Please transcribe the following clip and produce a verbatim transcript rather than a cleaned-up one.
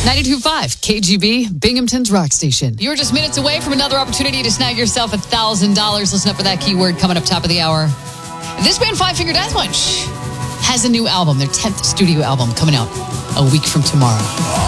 ninety-two point five K G B, Binghamton's Rock Station. You're just minutes away from another opportunity to snag yourself one thousand dollars. Listen up for that keyword coming up top of the hour. This band, Five Finger Death Punch, has a new album, their tenth studio album, coming out a week from tomorrow.